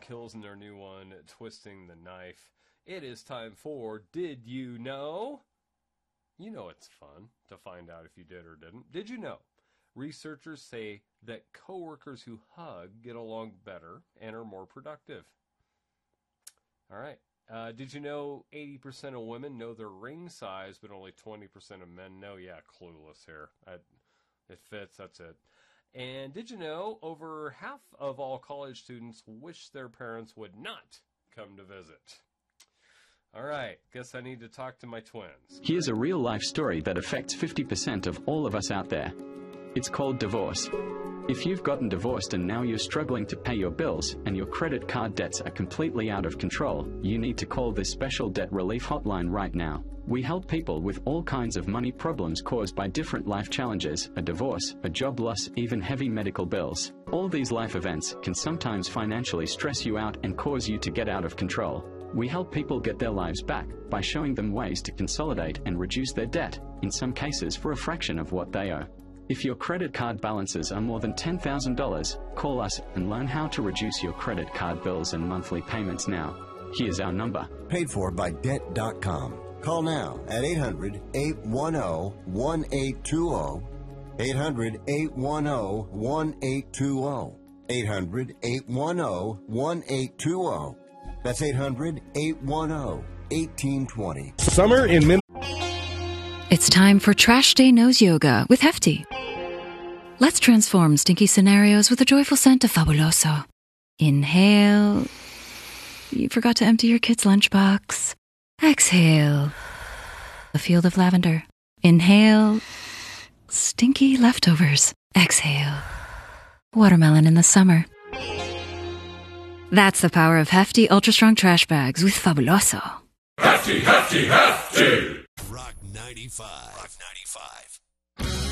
Kills in their new one, Twisting the Knife. It is time for Did You Know? You know it's fun to find out if you did or didn't. Did you know? Researchers say that coworkers who hug get along better and are more productive. All right. Did you know 80% of women know their ring size, but only 20% of men know? Yeah, clueless here. It fits, that's it. And did you know over half of all college students wish their parents would not come to visit? All right, guess I need to talk to my twins. Here's a real-life story that affects 50% of all of us out there. It's called divorce. If you've gotten divorced and now you're struggling to pay your bills and your credit card debts are completely out of control, you need to call this special debt relief hotline right now. We help people with all kinds of money problems caused by different life challenges, a divorce, a job loss, even heavy medical bills. All these life events can sometimes financially stress you out and cause you to get out of control. We help people get their lives back by showing them ways to consolidate and reduce their debt, in some cases for a fraction of what they owe. If your credit card balances are more than $10,000, call us and learn how to reduce your credit card bills and monthly payments now. Here's our number. Paid for by Debt.com. Call now at 800-810-1820. 800-810-1820. 800-810-1820. That's 800-810-1820. Summer in Min. It's time for Trash Day Nose Yoga with Hefty. Let's transform stinky scenarios with a joyful scent of Fabuloso. Inhale. You forgot to empty your kid's lunchbox. Exhale. A field of lavender. Inhale. Stinky leftovers. Exhale. Watermelon in the summer. That's the power of Hefty Ultra Strong Trash Bags with Fabuloso. Hefty, Hefty, Hefty! Rock 95. Rock 95.